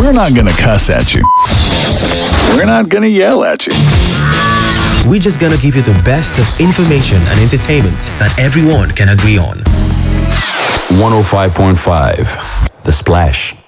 We're not gonna cuss at you. We're not gonna yell at you. We're just gonna give you the best of information and entertainment that everyone can agree on. 105.5 The Splash.